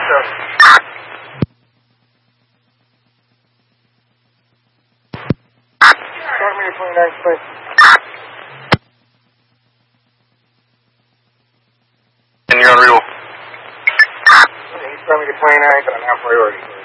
Start meter 29, please. And you're on Regal. He's start meter 29, but I'm now priority.